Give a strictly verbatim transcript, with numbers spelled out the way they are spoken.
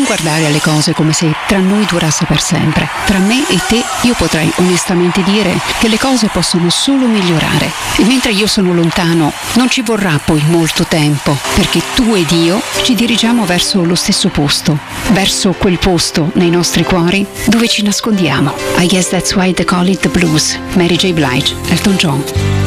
Non guardare alle cose come se tra noi durasse per sempre. Tra me e te io potrei onestamente dire che le cose possono solo migliorare. E mentre io sono lontano, non ci vorrà poi molto tempo, perché tu ed io ci dirigiamo verso lo stesso posto, verso quel posto nei nostri cuori dove ci nascondiamo. I guess that's why they call it the blues. Mary J. Blige, Elton John.